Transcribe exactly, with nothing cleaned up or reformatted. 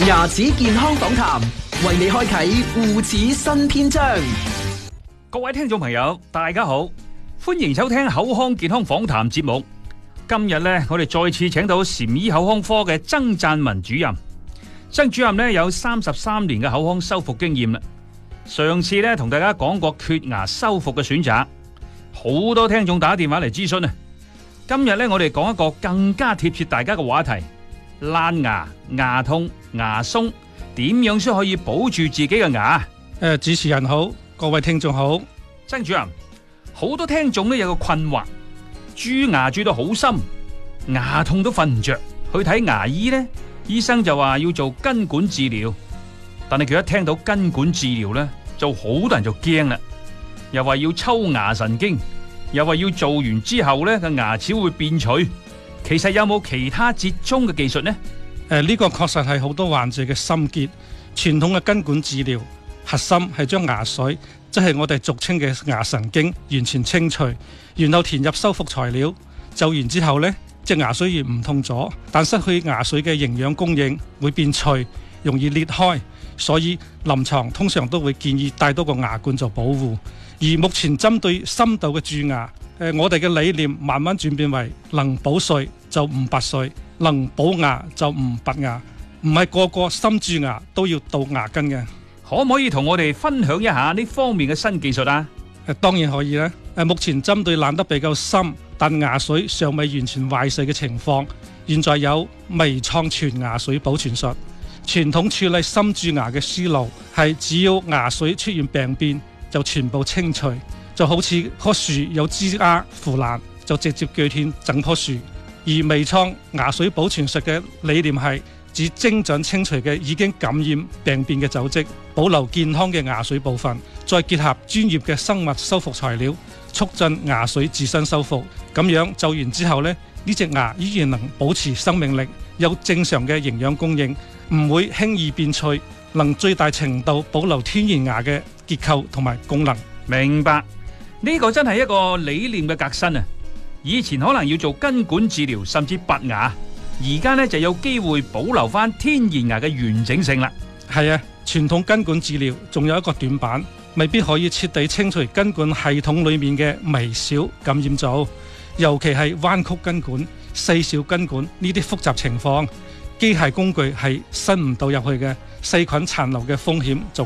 牙齒健康訪談，為你開啟護齒新篇章。 各位聽眾朋友，大家好，歡迎收聽口腔健康訪談節目。今日呢，我哋再次請到禪醫口腔科嘅曾贊文主任。曾主任呢有三十三年嘅口腔修復經驗啦。上次呢同大家講過缺牙修復嘅選擇，好多聽眾打電話嚟諮詢啊。今日呢，我哋講一個更加貼切大家嘅話題：爛牙、牙痛、牙鬆，點樣先可以保住自己嘅牙？ 誒，主持人好，各位聽眾好。 曾主任，好多聽眾呢有個困惑，蛀牙蛀到好深，牙痛都瞓唔着，去睇牙醫呢，醫生就話要做根管治療，但係佢一聽到根管治療呢，就好多人就驚啦，又話要抽牙神經，又話要做完之後呢個牙齒會變脆。其實有冇其他折中嘅技術呢？誒、 呃，呢、這個確實係好多患者嘅心結。傳統嘅根管治療核心係將牙髓，即係我哋俗稱嘅牙神經，完全清除，然後填入修復材料。做完之後呢，隻牙髓越唔痛咗，但失去牙髓嘅營養供應，會變脆，容易裂開。所以臨床通常都會建議帶多個牙冠做保護。而目前針對深度嘅蛀牙，誒，我哋嘅理念慢慢轉變為能補髓就唔拔髓，能補牙就唔拔牙，唔係個個深蛀牙都要杜牙根嘅。 可唔可以同我哋分享一下呢方面嘅新技術啊？ 誒，當然可以啦。誒，目前針對爛得比較深，但牙髓尚未完全壞死嘅情況，現在有微創全牙髓保存術。傳統處理深蛀牙嘅思路係，只要牙髓出現病變，就全部清除。就好似棵樹有枝丫腐爛，就直接鋸斷整棵樹。而微創牙髓保存術嘅理念係指精準清除嘅已經感染病變嘅組織，保留健康嘅牙髓部分，再結合專業嘅生物修復材料，促進牙髓自身修復。咁樣做完之後呢，呢隻牙依然能保持生命力，有正常嘅營養供應，唔會輕易變脆，能最大程度保留天然牙嘅結構同埋功能。 明白。呢個真係一個理念嘅革新啊！以前可能要做根管治療甚至拔牙，而家呢就有機會保留翻天然牙嘅完整性啦。 係啊，傳統根管治療仲有一個短板，未必可以徹底清除根管系統裏面嘅微小感染組，尤其係彎曲根管、細小根管呢啲複雜情況，機械工具係伸唔到入去嘅，細菌殘留嘅風險就